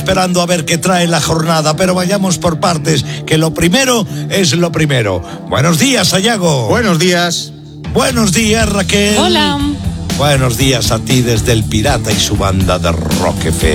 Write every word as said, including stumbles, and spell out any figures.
esperando a ver qué trae la jornada, pero vayamos por partes, que lo primero es lo primero. Buenos días, Sayago. Buenos días. Buenos días, Raquel. Hola. Buenos días a ti desde el Pirata y su banda de Rock F M.